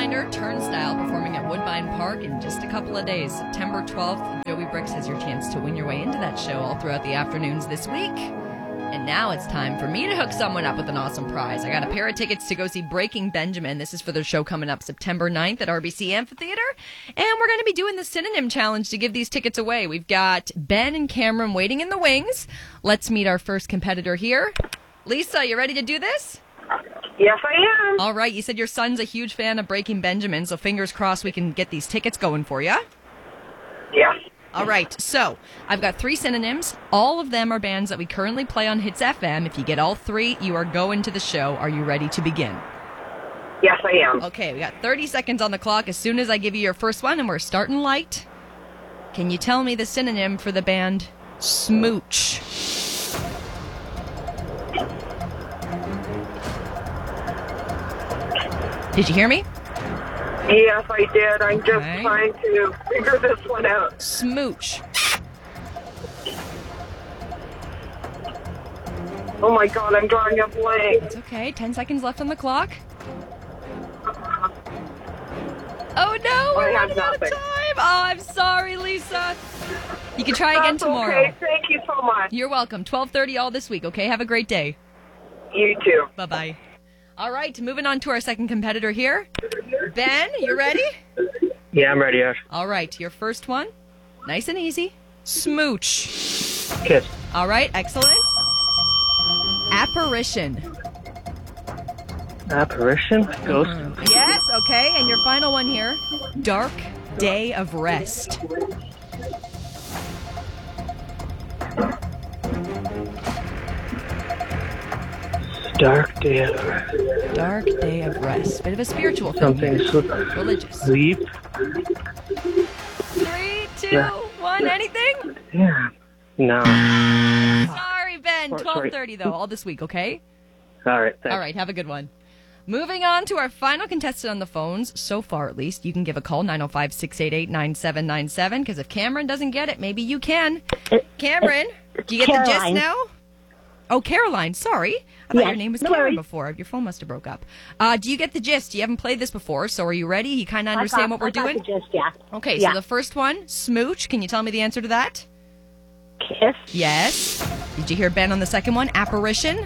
headliner, Turnstile, performing at Woodbine Park in just a couple of days. September 12th, Joey Bricks has your chance to win your way into that show all throughout the afternoons this week. And now it's time for me to hook someone up with an awesome prize. I got a pair of tickets to go see Breaking Benjamin. This is for their show coming up September 9th at RBC Amphitheater. And we're going to be doing the synonym challenge to give these tickets away. We've got Ben and Cameron waiting in the wings. Let's meet our first competitor here. Lisa, you ready to do this? Yes, I am. All right, you said your son's a huge fan of Breaking Benjamin, so fingers crossed we can get these tickets going for you. Yes. All right, so I've got 3 synonyms. All of them are bands that we currently play on Hits FM. If you get all 3, you are going to the show. Are you ready to begin? Yes, I am. Okay, we got 30 seconds on the clock as soon as I give you your first one, and we're starting light. Can you tell me the synonym for the band Smooch? Did you hear me? Yes, I did. I'm just Okay. trying to figure this one out. Smooch. Oh my god, I'm drawing a blank. It's okay. 10 seconds left on the clock. Oh no, we're I have running out of nothing. time. Oh, I'm sorry, Lisa. You can try again That's tomorrow. Okay, thank you so much. You're welcome. 12:30 all this week, okay? Have a great day. You too. Bye-bye. All right, moving on to our second competitor here. Ben, you ready? Yeah, I'm ready, Ash. All right, your first one. Nice and easy. Smooch. Kiss. All right, excellent. Apparition. Apparition? Ghost? Yes, okay. And your final one here. Dark Day of Rest. Dark day. Dark Day of Rest. Bit of a spiritual thing Something here. Religious. sleep? 3, 2, Yeah. 1, anything? Yeah. No. Sorry, Ben. Sorry. 12:30 though, all this week, okay? All right, thanks. All right, have a good one. Moving on to our final contestant on the phones, so far at least. You can give a call, 905-688-9797, because if Cameron doesn't get it, maybe you can. Cameron, do you get the gist Caroline. now? Oh, Caroline, sorry. I thought Yes, your name was no Karen worries. before. Your phone must have broke up. Do you get the gist? You haven't played this before, so are you ready? You kind of understand what we're doing? Yeah. Okay, Yeah. so the first one, Smooch. Can you tell me the answer to that? Kiss. Yes. Did you hear Ben on the second one? Apparition?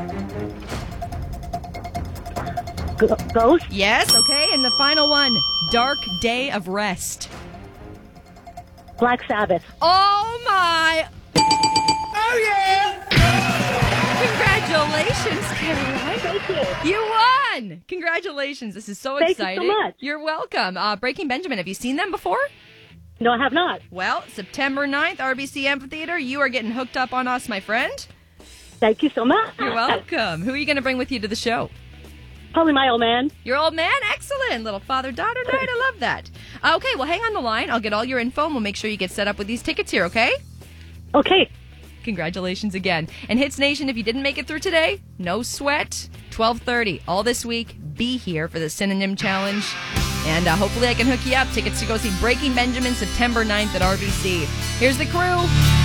Ghost. Yes, okay. And the final one, Dark Day of Rest. Black Sabbath. Oh, my. Oh, yeah. Congratulations, Caroline. Thank you. You won. Congratulations. This is so Thank you so exciting. much. You're welcome. Breaking Benjamin, have you seen them before? No, I have not. Well, September 9th, RBC Amphitheater. You are getting hooked up on us, my friend. Thank you so much. You're welcome. Who are you going to bring with you to the show? Probably my old man. Your old man? Excellent. Little father-daughter night. I love that. Okay, well, hang on the line. I'll get all your info, and we'll make sure you get set up with these tickets here, okay? Okay. Congratulations again. And Hits Nation, if you didn't make it through today, no sweat. 12:30 all this week. Be here for the Synonym Challenge. And hopefully I can hook you up. Tickets to go see Breaking Benjamin September 9th at RBC. Here's the crew.